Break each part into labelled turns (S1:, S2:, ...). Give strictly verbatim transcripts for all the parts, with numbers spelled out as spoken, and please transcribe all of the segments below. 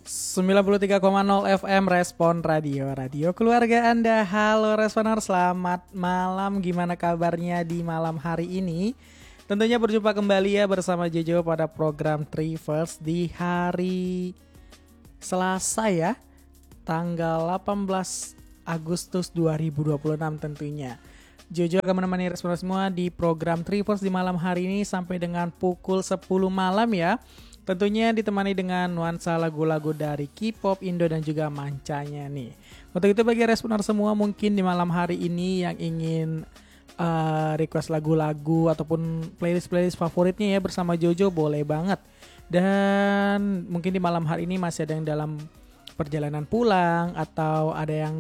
S1: sembilan puluh tiga koma nol F M Respon Radio, radio keluarga Anda. Halo Responer, selamat malam. Gimana kabarnya di malam hari ini? Tentunya berjumpa kembali ya bersama Jojo pada program Trivers di hari Selasa ya, tanggal delapan belas Agustus dua ribu dua puluh enam tentunya. Jojo akan menemani Responer semua di program Trivers di malam hari ini sampai dengan pukul sepuluh malam ya. Tentunya ditemani dengan nuansa lagu-lagu dari K-pop, Indo dan juga mancanya nih. Untuk itu bagi Responer semua mungkin di malam hari ini yang ingin uh, request lagu-lagu ataupun playlist-playlist favoritnya ya bersama Jojo boleh banget. Dan mungkin di malam hari ini masih ada yang dalam perjalanan pulang atau ada yang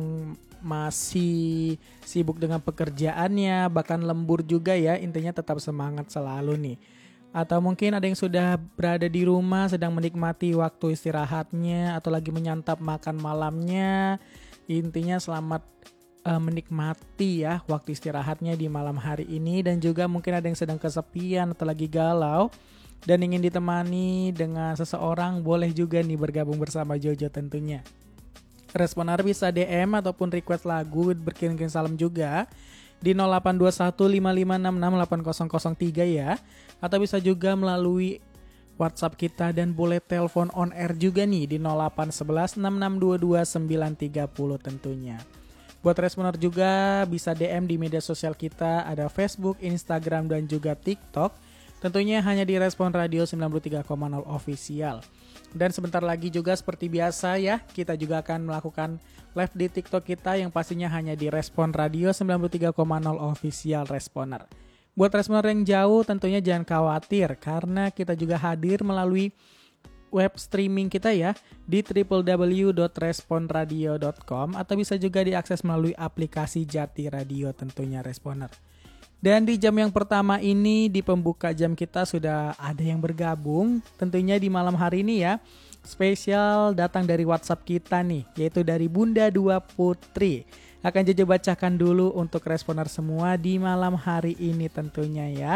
S1: masih sibuk dengan pekerjaannya, bahkan lembur juga ya. Intinya tetap semangat selalu nih. Atau mungkin ada yang sudah berada di rumah sedang menikmati waktu istirahatnya atau lagi menyantap makan malamnya. Intinya selamat uh, menikmati ya waktu istirahatnya di malam hari ini. Dan juga mungkin ada yang sedang kesepian atau lagi galau dan ingin ditemani dengan seseorang, boleh juga nih bergabung bersama Jojo tentunya. Responer bisa D M ataupun request lagu, berkirim-kirim salam juga di nol delapan dua satu lima lima enam enam delapan nol nol tiga ya. Atau bisa juga melalui WhatsApp kita dan boleh telepon on air juga nih di nol delapan satu satu enam enam dua dua sembilan tiga nol tentunya. Buat Responer juga bisa D M di media sosial kita, ada Facebook, Instagram dan juga TikTok. Tentunya hanya di Respon Radio sembilan puluh tiga koma nol Official. Dan sebentar lagi juga seperti biasa ya, kita juga akan melakukan live di TikTok kita yang pastinya hanya di Respon Radio sembilan puluh tiga koma nol Official Responer. Buat Responer yang jauh tentunya jangan khawatir karena kita juga hadir melalui web streaming kita ya di w w w dot respon radio dot com atau bisa juga diakses melalui aplikasi Jati Radio tentunya Responer. Dan di jam yang pertama ini di pembuka jam kita sudah ada yang bergabung tentunya di malam hari ini ya. Spesial datang dari WhatsApp kita nih, yaitu dari Bunda Dua Putri. Akan Jojo bacakan dulu untuk Responer semua di malam hari ini tentunya ya.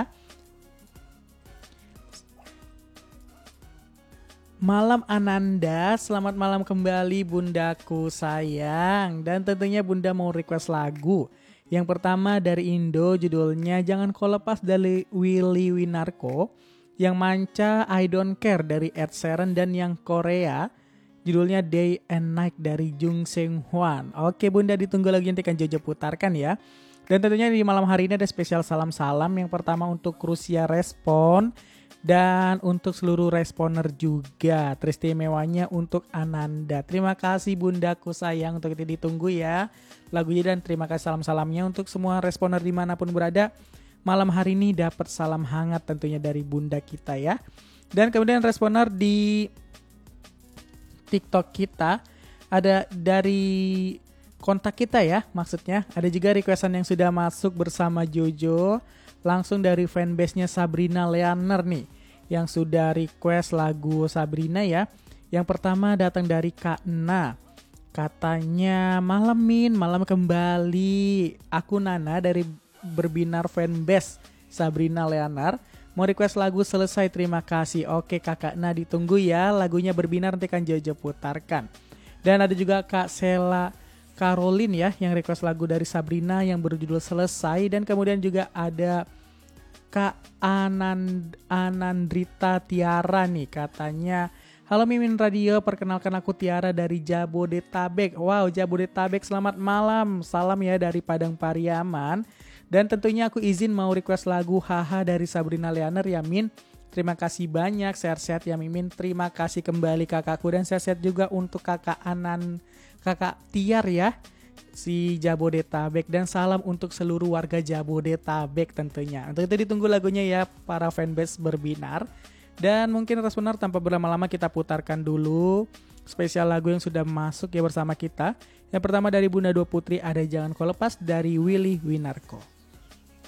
S1: Malam Ananda, selamat malam kembali bundaku sayang. Dan tentunya Bunda mau request lagu. Yang pertama dari Indo, judulnya Jangan Kau Lepas dari Willy Winarko. Yang manca I Don't Care dari Ed Sheeran. Dan yang Korea judulnya Day and Night dari Jung Seung Hwan. Oke Bunda, ditunggu lagi nanti kan Jojo putarkan ya. Dan tentunya di malam hari ini ada spesial salam-salam. Yang pertama untuk Rusia Respon. Dan untuk seluruh Responer juga. Teristimewanya untuk Ananda. Terima kasih bundaku sayang, untuk itu ditunggu ya lagunya. Dan terima kasih salam-salamnya untuk semua Responer dimanapun berada. Malam hari ini dapat salam hangat tentunya dari bunda kita ya. Dan kemudian Responer di TikTok kita ada dari kontak kita ya, maksudnya ada juga requestan yang sudah masuk bersama Jojo langsung dari fanbase-nya Sabrina Leaner nih yang sudah request lagu Sabrina ya. Yang pertama datang dari Kak Na, katanya malam Min, malam kembali, aku Nana dari Berbinar fanbase Sabrina Leaner mau request lagu Selesai, terima kasih. Oke Kakak Na, ditunggu ya lagunya Berbinar, nanti kan Jojo putarkan. Dan ada juga Kak Sela Caroline ya yang request lagu dari Sabrina yang berjudul Selesai. Dan kemudian juga ada Kak Anand Anandrita Tiara nih, katanya halo Mimin Radio, perkenalkan aku Tiara dari Jabodetabek. Wow, Jabodetabek, selamat malam, salam ya dari Padang Pariaman. Dan tentunya aku izin mau request lagu Haha dari Sabrina Leaner ya Min. Terima kasih banyak, sehat-sehat ya Mimin. Terima kasih kembali kakakku, dan sehat-sehat juga untuk kakak Anan, kakak Tiar ya, si Jabodetabek. Dan salam untuk seluruh warga Jabodetabek tentunya. Untuk itu ditunggu lagunya ya para fanbase Berbinar. Dan mungkin Responer tanpa berlama-lama kita putarkan dulu spesial lagu yang sudah masuk ya bersama kita. Yang pertama dari Bunda Dua Putri ada Jangan Kau Lepas dari Willy Winarko.